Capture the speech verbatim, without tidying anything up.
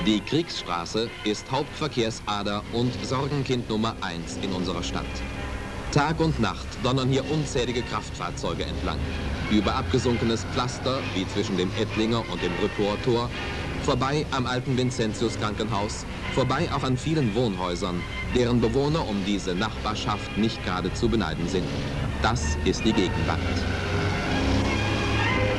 Die Kriegsstraße ist Hauptverkehrsader und Sorgenkind Nummer eins in unserer Stadt. Tag und Nacht donnern hier unzählige Kraftfahrzeuge entlang. Über abgesunkenes Pflaster, wie zwischen dem Ettlinger und dem Rüppower-Tor, vorbei am alten Vincentius-Krankenhaus, vorbei auch an vielen Wohnhäusern, deren Bewohner um diese Nachbarschaft nicht gerade zu beneiden sind. Das ist die Gegenwart.